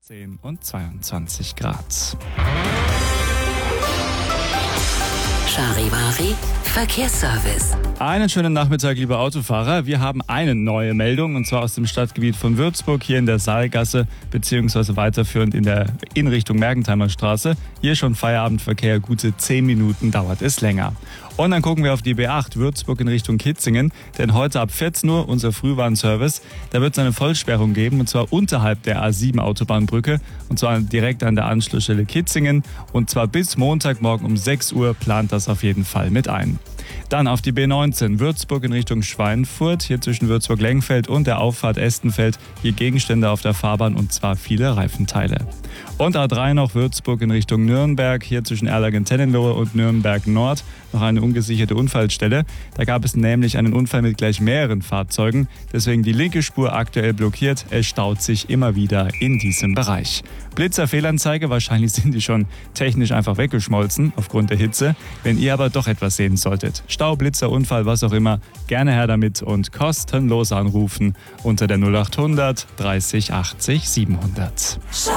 10 und 22 Grad. Charivari Verkehrsservice. Einen schönen Nachmittag, liebe Autofahrer. Wir haben eine neue Meldung, und zwar aus dem Stadtgebiet von Würzburg, hier in der Saalgasse, beziehungsweise weiterführend in Richtung Mergentheimer Straße. Hier schon Feierabendverkehr, gute 10 Minuten dauert es länger. Und dann gucken wir auf die B8 Würzburg in Richtung Kitzingen, denn heute ab 14 Uhr unser Frühwarnservice. Da wird es eine Vollsperrung geben, und zwar unterhalb der A7 Autobahnbrücke, und zwar direkt an der Anschlussstelle Kitzingen, und zwar bis Montagmorgen um 6 Uhr plant das auf jeden Fall mit ein. Dann auf die B19 Würzburg in Richtung Schweinfurt, hier zwischen Würzburg-Lengfeld und der Auffahrt Estenfeld, hier Gegenstände auf der Fahrbahn, und zwar viele Reifenteile. Und A3 noch Würzburg in Richtung Nürnberg, hier zwischen Erlangen-Tennenlohe und Nürnberg Nord, noch eine ungesicherte Unfallstelle. Da gab es nämlich einen Unfall mit gleich mehreren Fahrzeugen, deswegen die linke Spur aktuell blockiert. Es staut sich immer wieder in diesem Bereich. Blitzerfehlanzeige, wahrscheinlich sind die schon technisch einfach weggeschmolzen aufgrund der Hitze. Wenn ihr aber doch etwas sehen solltet, Stau, Blitzer, Unfall, was auch immer, gerne her damit und kostenlos anrufen unter der 0800 30 80 700.